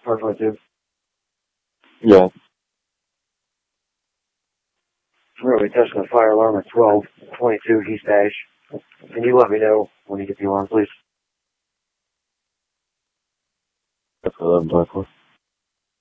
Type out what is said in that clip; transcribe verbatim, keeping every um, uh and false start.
four twenty-two. Yeah. Really testing the fire alarm at twelve twenty-two East Ash. Can you let me know when you get the alarm, please? That's eleven twenty-four.